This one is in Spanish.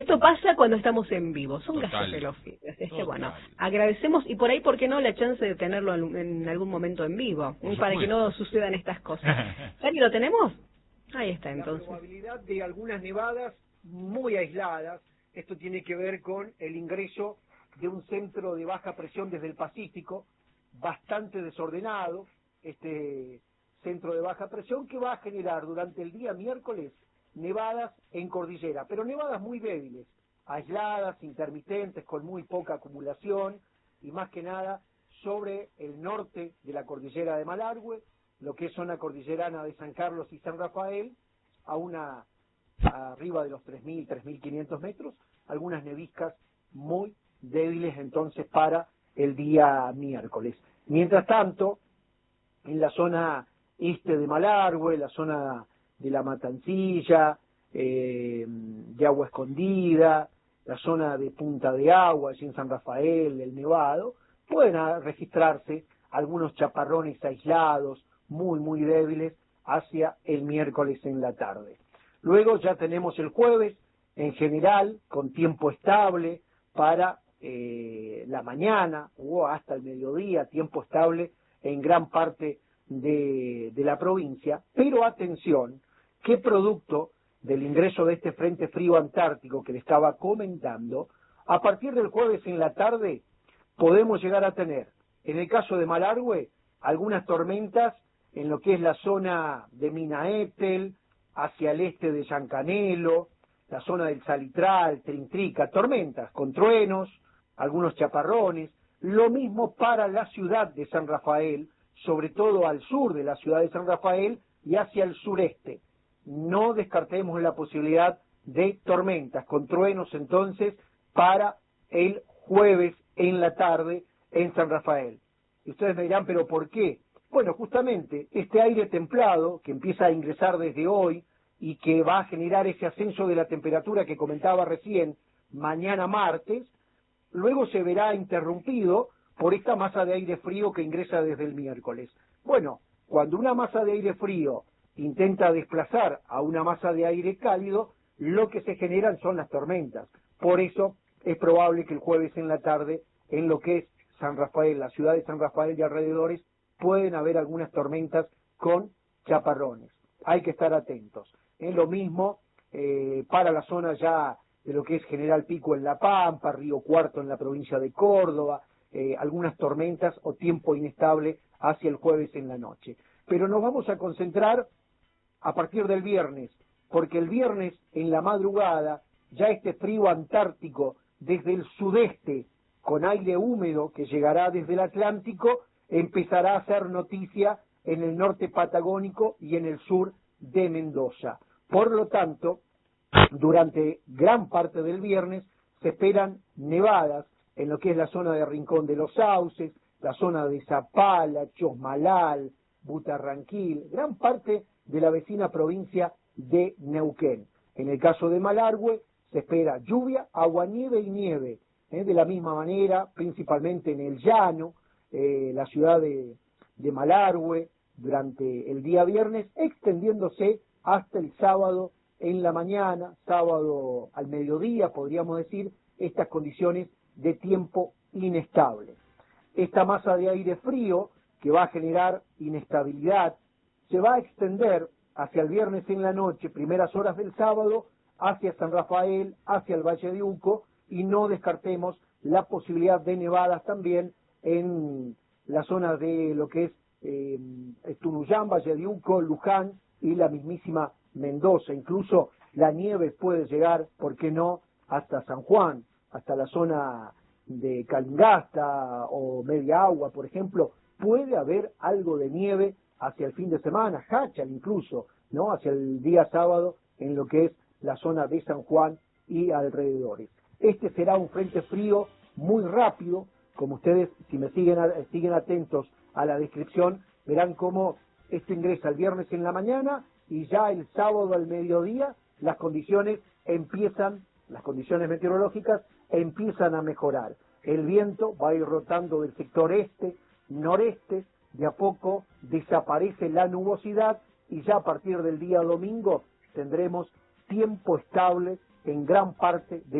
esto pasa cuando estamos en vivo, son Total. gajes del oficio. Así es que bueno, Total. agradecemos y por ahí, ¿por qué no?, la chance de tenerlo en algún momento en vivo, Por para que no supuesto. sucedan estas cosas. ¿Dani, lo tenemos? Ahí está, La entonces. probabilidad de algunas nevadas muy aisladas. Esto tiene que ver con el ingreso de un centro de baja presión desde el Pacífico, bastante desordenado, este centro de baja presión que va a generar durante el día miércoles nevadas en cordillera, pero nevadas muy débiles, aisladas, intermitentes, con muy poca acumulación, y más que nada sobre el norte de la cordillera de Malargüe, lo que es zona cordillerana de San Carlos y San Rafael, arriba de los 3.000, 3.500 metros, algunas neviscas muy débiles entonces para el día miércoles. Mientras tanto, en la zona este de Malargüe, la zona de La Matancilla, de Agua Escondida, la zona de Punta de Agua, allí en San Rafael, el Nevado, pueden registrarse algunos chaparrones aislados, muy débiles, hacia el miércoles en la tarde. Luego ya tenemos el jueves, en general, con tiempo estable para la mañana o hasta el mediodía, tiempo estable en gran parte de la provincia, pero atención, que producto del ingreso de este frente frío antártico que le estaba comentando, a partir del jueves en la tarde podemos llegar a tener, en el caso de Malargüe, algunas tormentas en lo que es la zona de Minaétel, hacia el este de Yancanelo, la zona del Salitral, Trintrica, tormentas con truenos, algunos chaparrones, lo mismo para la ciudad de San Rafael, sobre todo al sur de la ciudad de San Rafael y hacia el sureste. No descartemos la posibilidad de tormentas con truenos entonces para el jueves en la tarde en San Rafael. Y ustedes me dirán, ¿pero por qué? Bueno, justamente este aire templado que empieza a ingresar desde hoy y que va a generar ese ascenso de la temperatura que comentaba recién, mañana martes, luego se verá interrumpido por esta masa de aire frío que ingresa desde el miércoles. Bueno, cuando una masa de aire frío intenta desplazar a una masa de aire cálido, lo que se generan son las tormentas. Por eso es probable que el jueves en la tarde, en lo que es San Rafael, la ciudad de San Rafael y alrededores, pueden haber algunas tormentas con chaparrones. Hay que estar atentos. Es lo mismo para la zona ya de lo que es General Pico en La Pampa, Río Cuarto en la provincia de Córdoba, algunas tormentas o tiempo inestable hacia el jueves en la noche. Pero nos vamos a concentrar a partir del viernes, porque el viernes en la madrugada ya este frío antártico desde el sudeste con aire húmedo que llegará desde el Atlántico empezará a hacer noticia en el norte patagónico y en el sur de Mendoza. Por lo tanto, durante gran parte del viernes se esperan nevadas en lo que es la zona de Rincón de los Sauces, la zona de Zapala, Chosmalal, Butarranquil, gran parte de la vecina provincia de Neuquén. En el caso de Malargüe se espera lluvia, aguanieve y nieve, de la misma manera, principalmente en el llano, la ciudad de Malargüe, durante el día viernes, extendiéndose hasta el sábado en la mañana, sábado al mediodía, podríamos decir, estas condiciones de tiempo inestable. Esta masa de aire frío que va a generar inestabilidad se va a extender hacia el viernes en la noche, primeras horas del sábado, hacia San Rafael, hacia el Valle de Uco, y no descartemos la posibilidad de nevadas también en la zona de lo que es Tunuyán, Valle de Uco, Luján y la mismísima Mendoza. Incluso la nieve puede llegar, ¿por qué no?, hasta San Juan, hasta la zona de Calingasta o Media Agua, por ejemplo. Puede haber algo de nieve hacia el fin de semana, Háchal incluso, ¿no?, hacia el día sábado en lo que es la zona de San Juan y alrededores. Este será un frente frío muy rápido, como ustedes, si me siguen atentos a la descripción, verán cómo esto ingresa el viernes en la mañana y ya el sábado al mediodía las condiciones meteorológicas empiezan a mejorar. El viento va a ir rotando del sector este, noreste, de a poco desaparece la nubosidad y ya a partir del día domingo tendremos tiempo estable en gran parte de